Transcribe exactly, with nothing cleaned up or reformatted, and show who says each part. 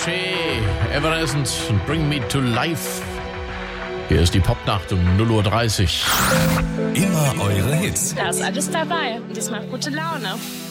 Speaker 1: Caché, Evanescence und Bring Me to Life. Hier ist die Popnacht um null Uhr dreißig.
Speaker 2: Immer eure Hits.
Speaker 3: Da ist alles dabei und das macht gute Laune.